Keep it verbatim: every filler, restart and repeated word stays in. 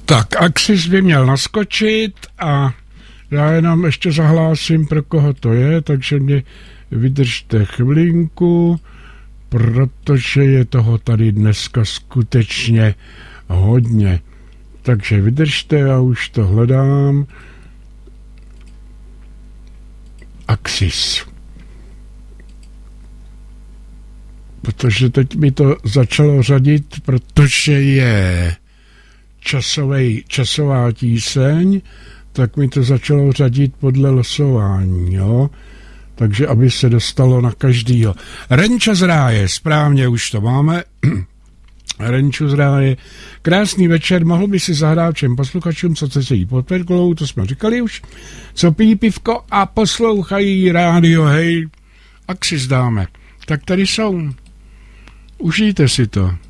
Tak, Axis by měl naskočit a já jenom ještě zahlásím, pro koho to je, takže mě vydržte chvilinku, protože je toho tady dneska skutečně hodně. Takže vydržte, já už to hledám. Axis. Protože teď mi to začalo řadit, protože je časovej, časová tíseň, tak mi to začalo řadit podle losování, jo. Takže aby se dostalo na každýho. Renča z ráje, správně, už to máme. Renču z ráje. Krásný večer, mohl by si zahrát všem posluchačům, co se jí pod pergolou, to jsme říkali už, co pijí pivko a poslouchají rádio, hej, Axis dáme. Tak tady jsou. Užijte si to.